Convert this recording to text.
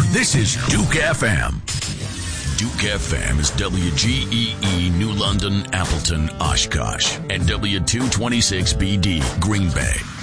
This is Duke FM. Duke FM is WGEE New London, Appleton, Oshkosh, and W226BD Green Bay.